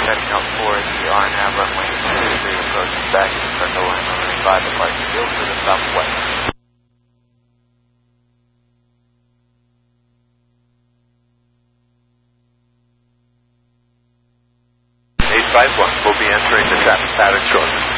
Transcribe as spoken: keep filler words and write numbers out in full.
setting up for the R N A V runway two three approaching back to circle line runway five departure field to the southwest. eight five one will be entering the traffic pattern shortly.